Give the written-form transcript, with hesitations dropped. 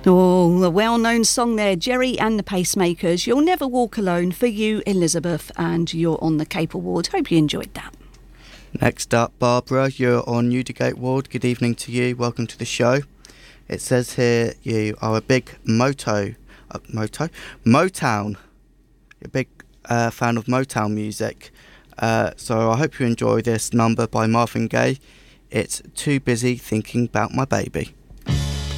Oh, a well-known song there, Jerry and the Pacemakers. You'll Never Walk Alone for you, Elizabeth, and you're on the Cape Award. Hope you enjoyed that. Next up, Barbara, you're on Newdigate Ward. Good evening to you. Welcome to the show. It says here you are a big Motown. You're a big fan of Motown music. So I hope you enjoy this number by Marvin Gaye. It's Too Busy Thinking About My Baby.